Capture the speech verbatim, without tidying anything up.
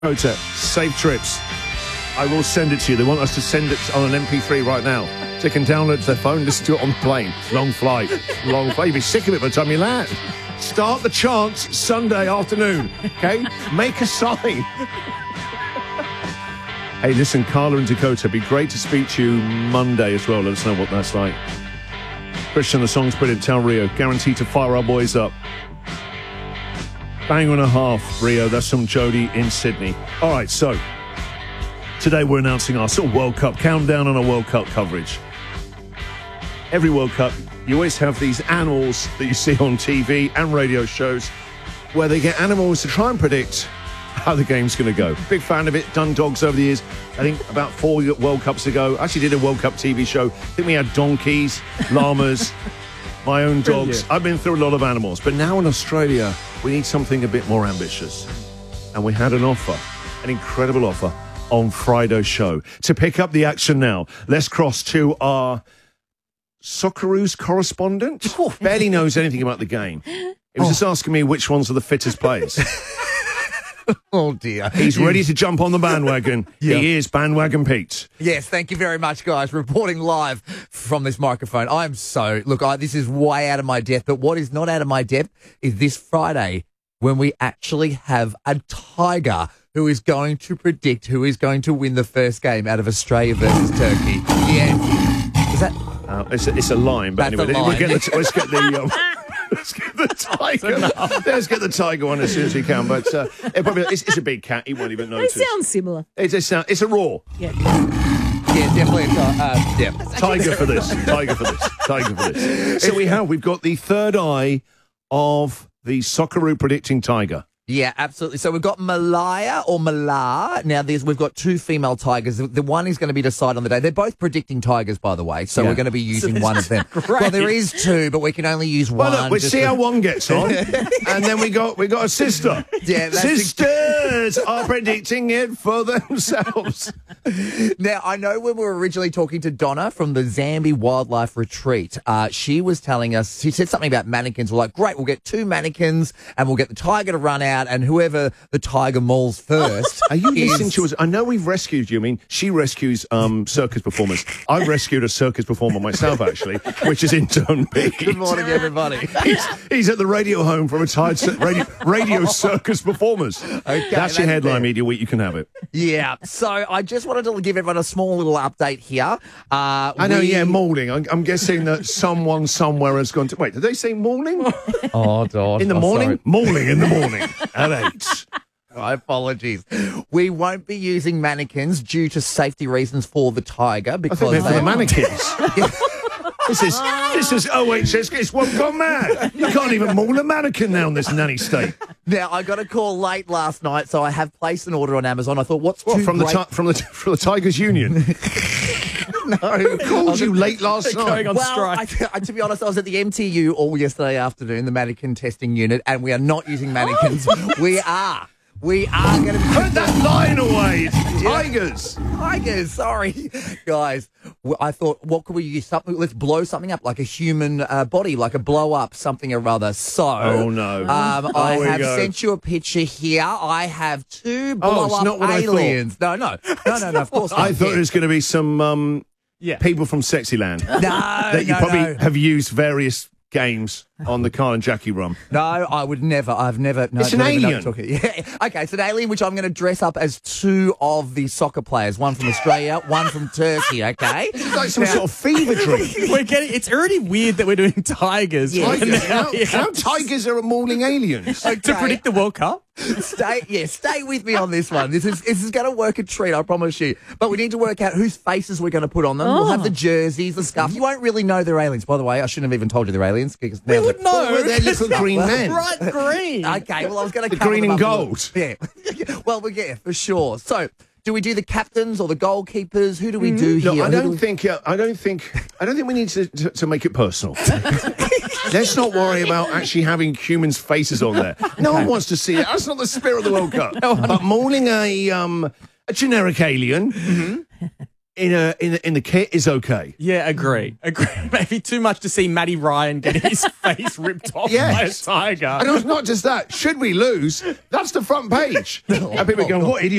Dakota, safe trips. I will send it to you. They want us to send it on an M P three right now. So you can download it to their phone, listen to it on the plane. Long flight, long flight. You'll be sick of it by the time you land. Start the chants Sunday afternoon, okay? Make a sign. Hey, listen, Carla and Dakota, it'd be great to speak to you Monday as well. Let us know what that's like. Christian, the song's brilliant. Tell Rio, guaranteed to fire our boys up. Bang and a half, Rio. That's from Jody in Sydney. All right, so today we're announcing our sort of World Cup countdown on our World Cup coverage. Every World Cup, you always have these animals that you see on T V and radio shows where they get animals to try and predict how the game's going to go. Big fan of it. Done dogs over the years. I think about four World Cups ago. I actually did a World Cup T V show. I think we had donkeys, llamas, my own dogs. I've been through a lot of animals. But now in Australia, we need something a bit more ambitious. And we had an offer, an incredible offer on Friday's show. To pick up the action now, let's cross to our Socceroos correspondent. Barely knows anything about the game. He was oh. just asking me which ones are the fittest players. Oh, dear. He's ready to jump on the bandwagon. Yep. He is Bandwagon Pete. Yes, thank you very much, guys. Reporting live from this microphone. I'm so... Look, I, this is way out of my depth, but what is not out of my depth is this Friday when we actually have a tiger who is going to predict who is going to win the first game out of Australia versus Turkey. Yeah. Is that... Uh, it's, a, it's a line, but That's anyway, a line. We'll get the, let's get the... Um, Let's get the tiger. Let's get the tiger one as soon as we can. But uh, it probably, it's, it's a big cat. He won't even notice. It sounds similar. It's a sound. It's a roar. Yeah. Yeah, definitely. Uh, yeah. Tiger for this. Tiger for this. Tiger for this. So we have. We've got the third eye of the Socceroo predicting tiger. Yeah, absolutely. So we've got Malaya or Malar. Now, there's we've got two female tigers. The, the one is going to be decided on the day. They're both predicting tigers, by the way. So yeah. we're going to be using so one of them. Great. Well, there is two, but we can only use one. Well, look, we'll see how one gets on, and then we got we got a sister. Yeah, that's sisters are predicting it for themselves. Now, I know when we were originally talking to Donna from the Zambi Wildlife Retreat, uh, she was telling us, she said something about mannequins. We're like, great, we'll get two mannequins, and we'll get the tiger to run out. And whoever the tiger mauls first. Are you is... listening to us? I know we've rescued you. I mean, she rescues um, circus performers. I've rescued a circus performer myself, actually, which is intern Pete. Good morning, everybody. he's, he's at the radio home for retired radio, radio circus performers. Okay, that's your headline, fair. Media Week. You can have it. Yeah. So I just wanted to give everyone a small little update here. Uh, I know, we... yeah, mauling. I'm, I'm guessing that someone somewhere has gone to... Wait, did they say mauling? Oh, God. In the oh, morning? Sorry. Mauling in the morning. At eight. My apologies. We won't be using mannequins due to safety reasons for the tiger because I think they're for the mannequins. This is this is O H S. It's one gone mad. You can't even maul a mannequin now in this nanny state. Now I got a call late last night, so I have placed an order on Amazon. I thought, what's what, too from great? the from the from the Tigers Union? No, who called you late last night? Going on well, strike. I, I, to be honest, I was at the M T U all yesterday afternoon, the mannequin testing unit, and we are not using mannequins. we are. We are going to be... Put that line away. It's tigers. Tigers, sorry. Guys, I thought, what could we use? Something? Let's blow something up, like a human uh, body, like a blow-up something or other. So... Oh, no. Um, I we have go. sent you a picture here. I have two Oh, it's blow-up not what I aliens. No, no. No, no, no, of course not. I thought Yeah. it was going to be some um, Yeah. people from Sexyland. No, that you no, probably no. have used various games on the Carl and Jackie rum. No, I would never. I've never. No, It's an never alien. Took it. Yeah. Okay, it's an alien which I'm going to dress up as two of the soccer players. One from Australia, one from Turkey. Okay. It's like some sort of fever dream. We're getting. It's already weird that we're doing tigers. Yeah. right Tigers. now. How, Yeah. how tigers are mauling aliens? To predict the World Cup. Stay, yeah, stay with me on this one. This is this is going to work a treat, I promise you. But we need to work out whose faces we're going to put on them. We'll have the jerseys, the stuff. You won't really know they're aliens. By the way, I shouldn't have even told you they're aliens. Because We now would that- know. Well, they're little green men. Bright green. Okay, well, I was going to The green and gold. Yeah. Well, we yeah, for sure. So, do we do the captains or the goalkeepers? Who do we do No, here? I Who do don't we- think. Uh, I don't think. I don't think we need to, to, to make it personal. Let's not worry about actually having humans' faces on there. No one wants to see it. That's not the spirit of the World Cup. But mauling a um a generic alien. Mm-hmm. in a in a, in the kit is okay. Yeah, agree. Agree. Maybe too much to see Matty Ryan get his face ripped off Yes. by a tiger. And it's not just that. Should we lose, that's the front page. And people are going, what idiot.